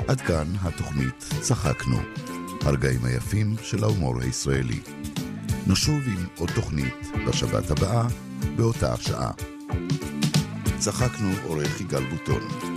עד כאן התוכנית צחקנו, הרגעים היפים של ההומור הישראלי. נשוב עם עוד תוכנית בשבת הבאה באותה השעה. צחקנו עורך יגאל בוטון.